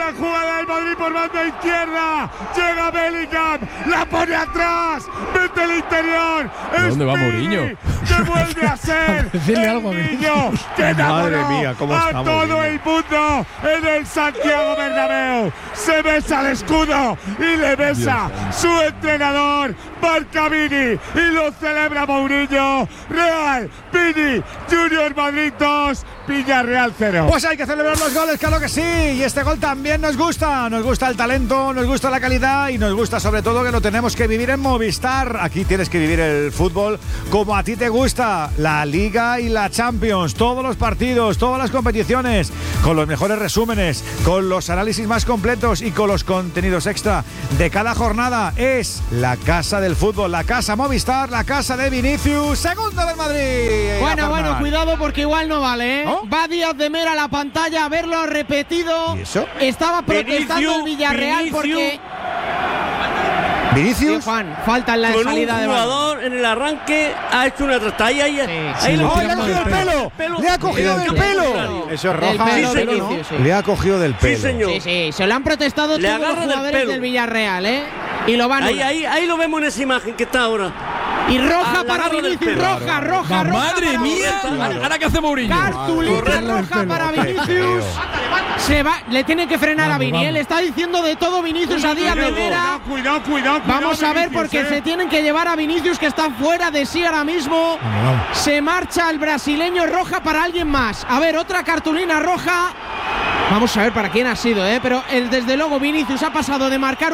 la jugada del Madrid por banda izquierda. Llega Bellingham, la pone atrás, mete el interior. ¿Dónde va Mourinho? Que vuelve a ser el niño que enamoró a todo el mundo en el Santiago Bernabéu. Se besa el escudo y le besa su entrenador, Marca Vini, y lo celebra Mourinho. Real, Vini, Junior Madrid 2, Villarreal 0. Pues hay que celebrar los goles, claro que sí. Y este gol también nos gusta. Nos gusta el talento, nos gusta la calidad y nos gusta sobre todo que lo tenemos que vivir en Movistar. Aquí tienes que vivir el fútbol como a ti te gusta. La Liga y la Champions. Todos los partidos, todas las competiciones. Con los mejores resúmenes, con los análisis más completos y con los contenidos extra de cada jornada. Es la casa del fútbol, la casa Movistar, la casa de Vinicius, segundo del Madrid. Bueno, cuidado porque igual no vale, ¿eh? ¿Oh? Va Díaz de Mera a la pantalla a verlo repetido. ¿Y eso? Estaba protestando el Villarreal porque… Vinicius. Sí, Juan, falta en la con salida un de jugador en el arranque ha hecho una trasta. Ahí ¡Le ha cogido el pelo! ¡Le ha cogido del pelo! Eso es roja. Del pelo, Sí, señor. Vinicius, sí. Le ha cogido del pelo. Sí, señor. Sí, se lo han protestado Le todos los agarra del jugadores pelo. del Villarreal, ¿eh? Y lo van a… Ahí lo vemos en esa imagen que está ahora. Y roja Al para agarro del Vinicius, pelo. roja. ¡Madre para mía! Vinicius. ¿Ahora qué hace Mourinho? Cartulina roja para Vinicius. Se va, le tienen que frenar a Vini. Él está diciendo de todo Vinicius a Díaz de Mera. Cuidado. Vamos a ver Vinicius, porque se tienen que llevar a Vinicius, que está fuera de sí ahora mismo. Se marcha el brasileño, roja para alguien más. A ver, otra cartulina roja. Vamos a ver para quién ha sido, pero desde luego Vinicius ha pasado de marcar